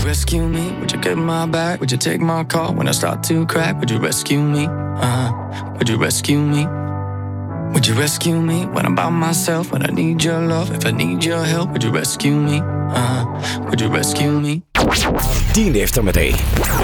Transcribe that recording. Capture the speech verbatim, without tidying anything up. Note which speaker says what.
Speaker 1: rescue me? Would you get my back? Would you take my call when I start to crack? Would you rescue me? Uh-huh. Would you rescue me? Would you rescue me when I'm by myself? When I need your love, if I need your help, would you rescue me? Uh-huh. Would you rescue me?
Speaker 2: Din eftermiddag